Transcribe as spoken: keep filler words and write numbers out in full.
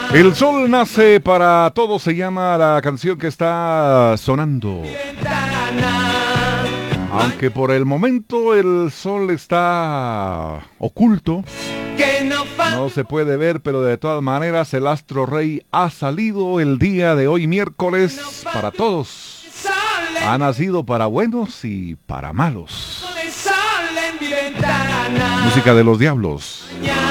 El sol nace para todos, se llama la canción que está sonando. Aunque por el momento el sol está oculto, no se puede ver, pero de todas maneras el astro rey ha salido el día de hoy, miércoles, para todos. Ha nacido para buenos y para malos. Música de los Diablos.